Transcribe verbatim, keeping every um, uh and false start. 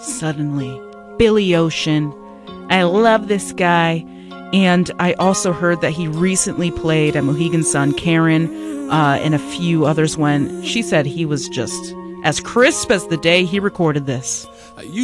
Suddenly, Billy Ocean. I love this guy. And I also heard that he recently played at Mohegan Sun Karen uh, and a few others when she said he was just as crisp as the day he recorded this.